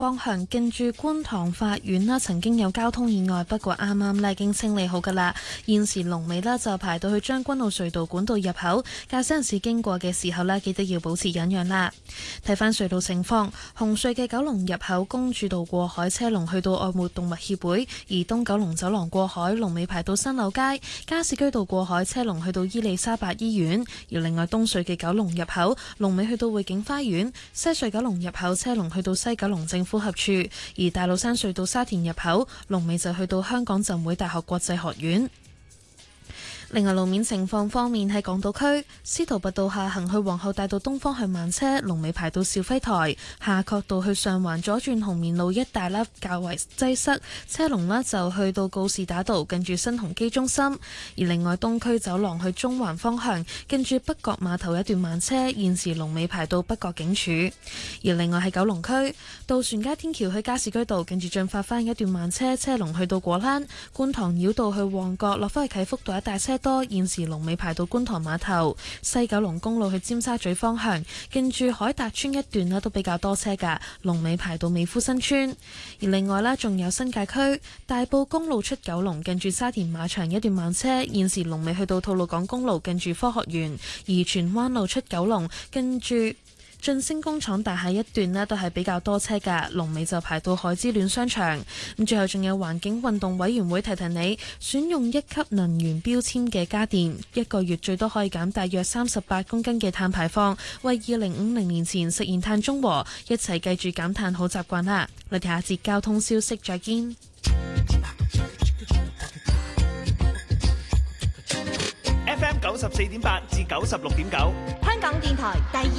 方向近住觀塘法院啦，曾經有交通意外，不過啱啱咧已經清理好噶啦。現時龍尾咧就排到去將軍澳隧道管道入口，駕駛人士經過嘅時候咧，記得要保持忍讓啦。睇翻隧道情況，紅隧嘅九龍入口公主道過海車龍去到愛護動物協會，而東九龍走廊過海龍尾排到新柳街，加士居道過海車龍去到伊利沙伯醫院。而另外東隧嘅九龍入口龍尾去到匯景花園，西隧九龍入口車龍去到西九龍政府合署，而大老山隧道沙田入口龍尾就去到香港浸會大學國際學院。另外路面情況方面，喺港島區司徒拔道下行去皇后大道東方向慢車，龍尾排到肇輝台；夏慤道去上環左轉紅棉路一帶啦，較為擠塞，車龍呢就去到告士打道近住新鴻基中心。而另外東區走廊去中環方向，近住北角碼頭一段慢車，現時龍尾排到北角警署。而另外喺九龍區渡船街天橋去加士居道近住進發翻一段慢車，車龍去到果欄；觀塘繞道去旺角落翻去啟福道一帶車多，現時龍尾排到觀塘碼頭。西九龍公路去尖沙咀方向，近住海達村一段都比較多車噶，龍尾排到美孚新村。而另外呢，仲有新界區大埔公路出九龍，近住沙田馬場一段慢車，現時龍尾去到吐露港公路近住科學園。而荃灣路出九龍，近住晉升工廠大廈一段呢都係比較多車㗎，龍尾就排到海之戀商場。咁最後仲有環境運動委員會提你，選用1級能源標籤嘅家電，1個月最多可以減大約38公斤嘅碳排放，為2050年前實現碳中和。一齊記住減碳好習慣啦！我哋下節交通消息再見。 FM 94.8至96.9， 香港電台第二